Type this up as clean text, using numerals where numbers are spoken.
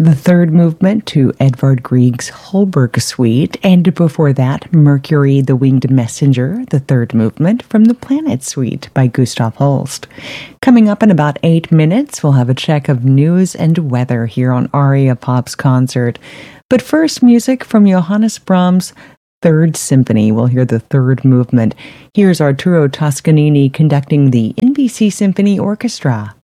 the third movement to Edvard Grieg's Holberg Suite, and before that, Mercury the Winged Messenger, the third movement from the Planet Suite by Gustav Holst. Coming up in about 8 minutes, we'll have a check of news and weather here on Aria Pop's Concert. But first, music from Johannes Brahms' Third Symphony. We'll hear the third movement. Here's Arturo Toscanini conducting the NBC Symphony Orchestra.